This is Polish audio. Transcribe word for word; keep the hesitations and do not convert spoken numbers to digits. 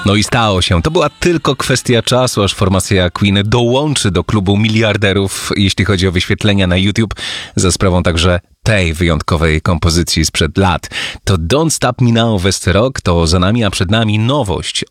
No i stało się. To była tylko kwestia czasu, aż formacja Queen dołączy do klubu miliarderów, jeśli chodzi o wyświetlenia na YouTube, za sprawą także tej wyjątkowej kompozycji sprzed lat. To Don't Stop Me Now West Rock, to za nami, a przed nami nowość